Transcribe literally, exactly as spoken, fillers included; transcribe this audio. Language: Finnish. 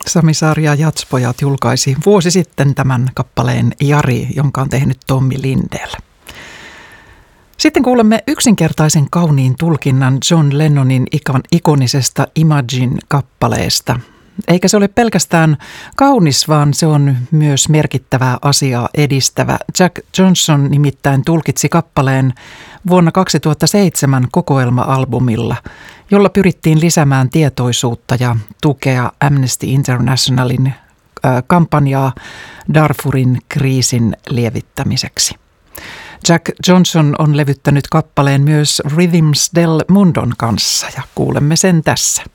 Sami Saari ja Jatspojat julkaisi vuosi sitten tämän kappaleen Jari, jonka on tehnyt Tommi Lindell. Sitten kuulemme yksinkertaisen kauniin tulkinnan John Lennonin ikonisesta Imagine-kappaleesta. Eikä se ole pelkästään kaunis, vaan se on myös merkittävää asiaa edistävä. Jack Johnson nimittäin tulkitsi kappaleen vuonna kaksituhattaseitsemän kokoelma-albumilla, jolla pyrittiin lisäämään tietoisuutta ja tukea Amnesty Internationalin äh, kampanjaa Darfurin kriisin lievittämiseksi. Jack Johnson on levyttänyt kappaleen myös Rhythms del Mundon kanssa ja kuulemme sen tässä.